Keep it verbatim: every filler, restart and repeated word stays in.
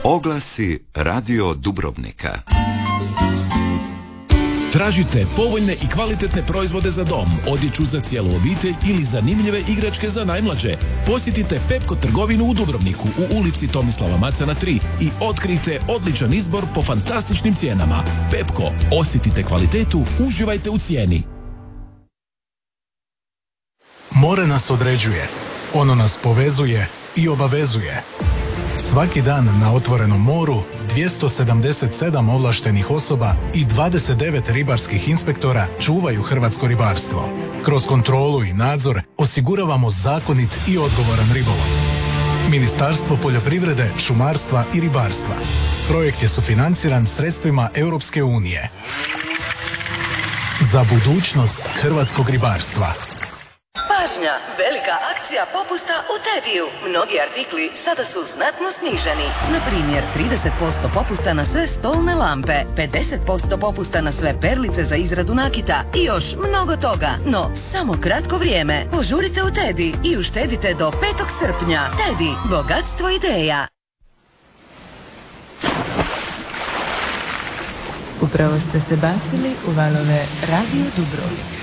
Oglasi Radio Dubrovnika. Tražite povoljne i kvalitetne proizvode za dom, odjeću za cijelu obitelj ili zanimljive igračke za najmlađe. Posjetite Pepko trgovinu u Dubrovniku u ulici Tomislava Macana tri i otkrijte odličan izbor po fantastičnim cijenama. Pepko, osjetite kvalitetu, uživajte u cijeni. More nas određuje, ono nas povezuje i obavezuje. Svaki dan na otvorenom moru dvjesto sedamdeset sedam ovlaštenih osoba i dvadeset devet ribarskih inspektora čuvaju hrvatsko ribarstvo. Kroz kontrolu i nadzor osiguravamo zakonit i odgovoran ribolov. Ministarstvo poljoprivrede, šumarstva i ribarstva. Projekt je sufinanciran sredstvima Europske unije. Za budućnost hrvatskog ribarstva. Pažnja! Velika akcija popusta u Tediju. Mnogi artikli sada su znatno sniženi. Na primjer, trideset posto popusta na sve stolne lampe, pedeset posto popusta na sve perlice za izradu nakita i još mnogo toga. No, samo kratko vrijeme. Požurite u Tedi i uštedite do petog srpnja. Tedi, bogatstvo ideja. Upravo ste se bacili u valove Radio Dubrovnik.